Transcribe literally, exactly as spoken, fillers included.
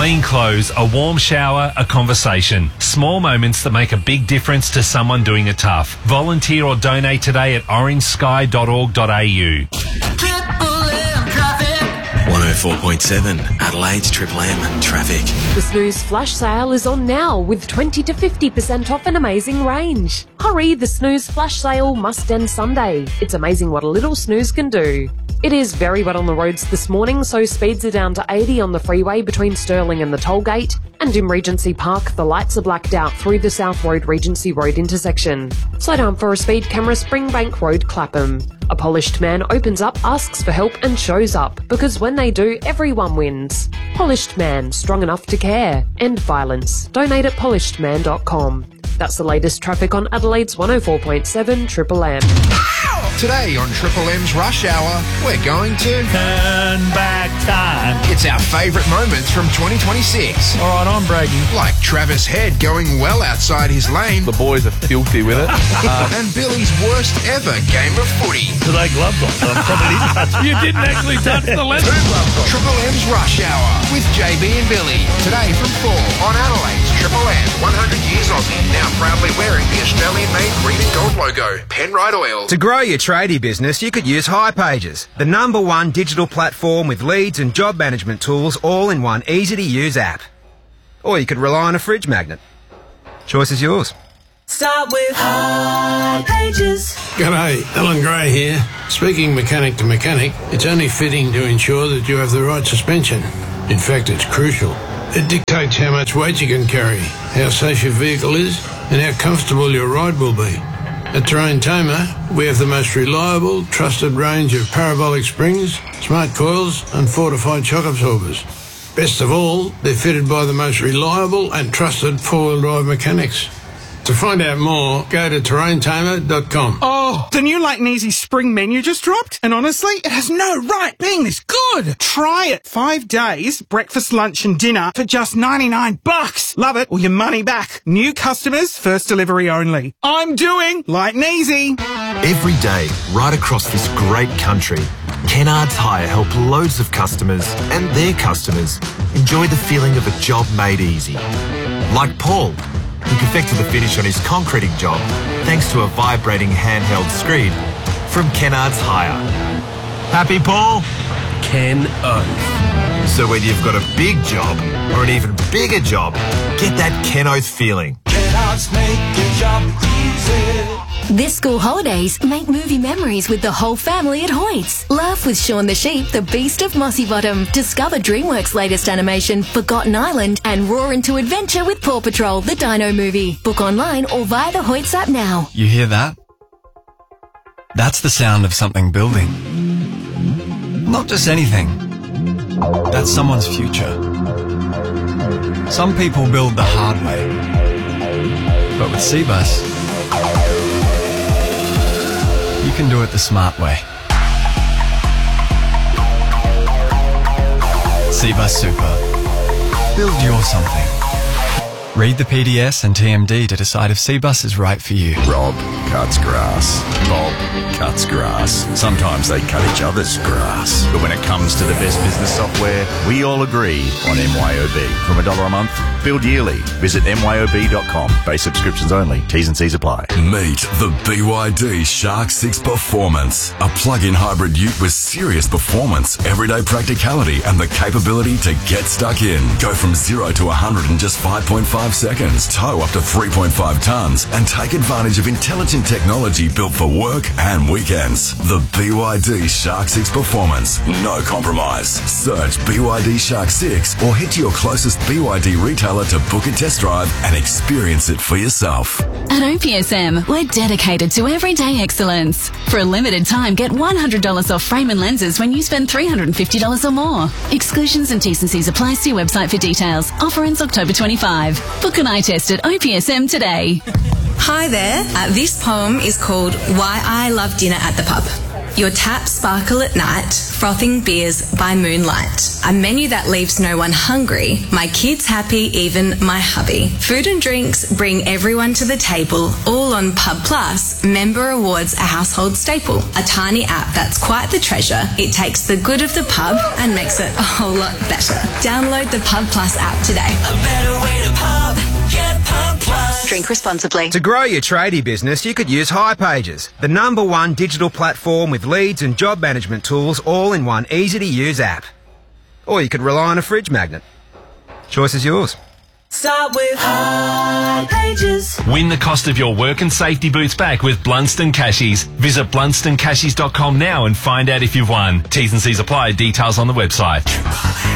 Clean clothes, a warm shower, a conversation. Small moments that make a big difference to someone doing it tough. Volunteer or donate today at orange sky dot org dot a u. one oh four point seven, Adelaide's Triple M traffic. The Snooze flash sale is on now with twenty to fifty percent off an amazing range. Hurry, the Snooze flash sale must end Sunday. It's amazing what a little snooze can do. It is very wet on the roads this morning, so speeds are down to eighty on the freeway between Stirling and the tollgate. And in Regency Park, the lights are blacked out through the South Road Regency Road intersection. Slow down for a speed camera, Springbank Road, Clapham. A polished man opens up, asks for help and shows up, because when they do, everyone wins. Polished Man, strong enough to care. End violence. Donate at polished man dot com. That's the latest traffic on Adelaide's one oh four point seven Triple M. Today on Triple M's Rush Hour, we're going to turn back time. It's our favourite moments from twenty twenty-six. All right, I'm bragging. Like Travis Head going well outside his lane. The boys are filthy with it. uh, and Billy's worst ever game of footy. Today gloves on, so I probably didn't touch. You didn't actually touch the left. Triple M's Rush Hour with J B and Billy. Today from four on Adelaide's Triple M. one hundred years Aussie, now proudly wearing the Australian-made green and gold logo. Penrite Oil. To grow your tradie business, you could use hipages, the number one digital platform with leads and job management tools all in one easy-to-use app. Or you could rely on a fridge magnet. Choice is yours. Start with hipages. G'day, Alan Gray here. Speaking mechanic to mechanic, it's only fitting to ensure that you have the right suspension. In fact, it's crucial. It dictates how much weight you can carry, how safe your vehicle is, and how comfortable your ride will be. At Terrain Tamer, we have the most reliable, trusted range of parabolic springs, smart coils, and fortified shock absorbers. Best of all, they're fitted by the most reliable and trusted four-wheel drive mechanics. To find out more, go to terrain tamer dot com. Oh, the new Light and Easy spring menu just dropped, and honestly, it has no right being this good. Try it. Five days, breakfast, lunch, and dinner for just ninety-nine bucks. Love it, or your money back. New customers, first delivery only. I'm doing Light and Easy. Every day, right across this great country, Kennards Hire help loads of customers and their customers enjoy the feeling of a job made easy. Like Paul, who perfected the finish on his concreting job thanks to a vibrating handheld screed from Kennards Hire. Happy, Paul? Ken Oath. So whether you've got a big job or an even bigger job, get that Ken Oath feeling. Kennards make your job easy. This school holidays, make movie memories with the whole family at Hoyts. Laugh with Shaun the Sheep, the Beast of Mossy Bottom. Discover DreamWorks' latest animation, Forgotten Island, and roar into adventure with Paw Patrol, the Dino movie. Book online or via the Hoyts app now. You hear that? That's the sound of something building. Not just anything. That's someone's future. Some people build the hard way. But with Cbus, you can do it the smart way. Cbus Super. Build your something. Read the P D S and T M D to decide if Cbus is right for you. Rob cuts grass. Bob cuts grass. Sometimes they cut each other's grass. But when it comes to the best business software, we all agree on M Y O B. From a dollar a month, build yearly. Visit M Y O B dot com. Base subscriptions only. T's and C's apply. Meet the B Y D Shark six Performance. A plug-in hybrid ute with serious performance, everyday practicality, and the capability to get stuck in. Go from zero to one hundred in just five point five seconds. Tow up to three point five tonnes and take advantage of intelligent technology built for work and weekends. The B Y D Shark six Performance. No compromise. Search B Y D Shark six or head to your closest B Y D retailer to book a test drive and experience it for yourself. At O P S M, we're dedicated to everyday excellence. For a limited time, get one hundred dollars off frame and lenses when you spend three hundred fifty dollars or more. Exclusions and T's and C's apply. See website for details. Offer ends October twenty-fifth. Book an eye test at O P S M today. Hi there. Uh, this poem is called Why I Love Dinner at the Pub. Your taps sparkle at night, frothing beers by moonlight. A menu that leaves no one hungry, my kids happy, even my hubby. Food and drinks bring everyone to the table, all on Pub Plus. Member Rewards a household staple. A tiny app that's quite the treasure. It takes the good of the pub and makes it a whole lot better. Download the Pub Plus app today. A better way to pub. Get Pub Plus. Drink responsibly. To grow your tradie business, you could use hipages, the number one digital platform with leads and job management tools all in one easy-to-use app. Or you could rely on a fridge magnet. Choice is yours. Start with hipages. Win the cost of your work and safety boots back with Blunston Cashies. Visit blunston cashies dot com now and find out if you've won. T's and C's apply. Details on the website.